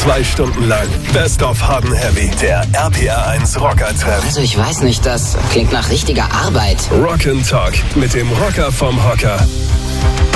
2 Stunden lang Best of Hard & Heavy. Der RPR 1 Rocker-Treff. Also ich weiß nicht, das klingt nach richtiger Arbeit. Rock & Talk mit dem Rocker vom Hocker.